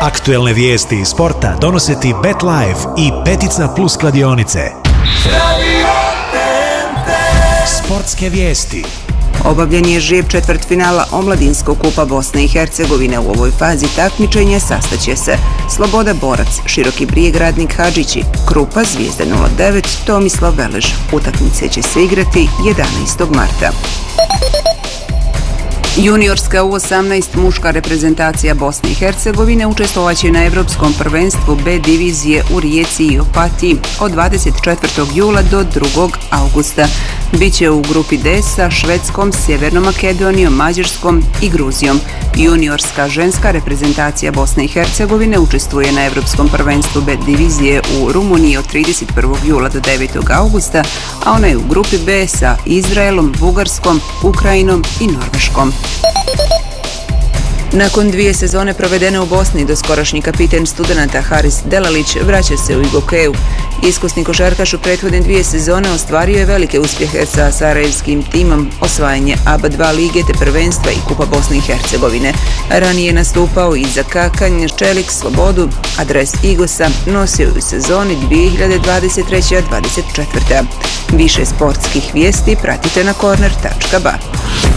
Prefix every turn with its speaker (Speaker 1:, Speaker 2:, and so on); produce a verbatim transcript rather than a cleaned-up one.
Speaker 1: Aktuelne vijesti iz sporta donose ti BetLife i Petica Plus kladionice. Sportske vijesti.
Speaker 2: Obavljen je živ četvrtfinala Omladinskog kupa Bosne i Hercegovine. U ovoj fazi takmičenja sastaće se Sloboda Borac, Široki Brijeg Radnik Hadžići, Krupa Zvijezda nula devet, Tomislav Velež. Utakmice će se igrati jedanaestog marta. Juniorska U osamnaest muška reprezentacija Bosne i Hercegovine učestvovaće na Evropskom prvenstvu B divizije u Rijeci i Opatiji od dvadeset četvrtog jula do drugog avgusta. Biće u grupi D sa Švedskom, Sjevernom Makedonijom, Mađarskom i Gruzijom. Juniorska ženska reprezentacija Bosne i Hercegovine učestvuje na Evropskom prvenstvu B divizije u Rumuniji od trideset prvog jula do devetog avgusta, a ona je u grupi B sa Izraelom, Bugarskom, Ukrajinom i Norveškom. Nakon dvije sezone provedene u Bosni, doskorašnji kapiten studenata Haris Delalić vraća se u Igokeju. Iskusni košarkaš u prethodne dvije sezone ostvario je velike uspjehe sa sarajevskim timom, osvajanje A B A dva lige te prvenstva i Kupa Bosne i Hercegovine. Ranije je nastupao i za Kakanj, Čelik, Slobodu, a dres Igosa nosio u sezoni dvije hiljade dvadeset treće dvadeset četvrte. Više sportskih vijesti pratite na korner tačka ba.